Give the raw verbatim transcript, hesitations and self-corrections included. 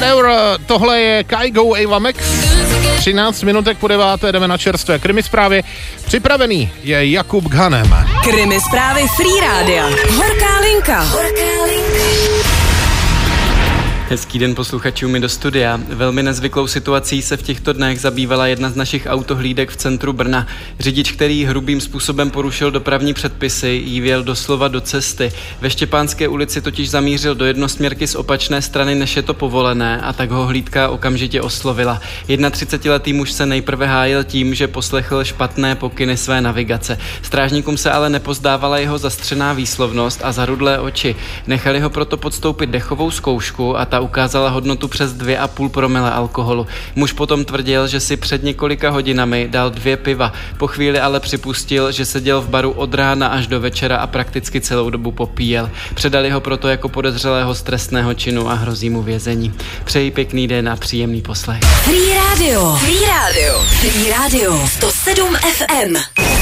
Whatever, tohle je Kygo Ava Max. třináct minutek po deváté jdeme na čerstvé krimi zprávy. Připravený je Jakub Ghanem. Krimi zprávy Free Rádia. Horká linka. Horká linka. Hezký den posluchačům i do studia. Velmi nezvyklou situací se v těchto dnech zabývala jedna z našich autohlídek v centru Brna. Řidič, který hrubým způsobem porušil dopravní předpisy, jí vjel doslova do cesty. Ve Štěpánské ulici totiž zamířil do jednosměrky z opačné strany, než je to povolené, a tak ho hlídka okamžitě oslovila. třicetiletý muž se nejprve hájil tím, že poslechl špatné pokyny své navigace. Strážníkům se ale nepozdávala jeho zastřená výslovnost a zarudlé oči. Nechali ho proto podstoupit dechovou zkoušku a ta ukázala hodnotu přes dvě a půl promile alkoholu. Muž potom tvrdil, že si před několika hodinami dal dvě piva. Po chvíli ale připustil, že seděl v baru od rána až do večera a prakticky celou dobu popíjel. Předali ho proto jako podezřelého z trestného činu a hrozí mu vězení. Přeji pěkný den a příjemný poslech. Free Radio. Free Radio. Free Radio. sto sedm ef em.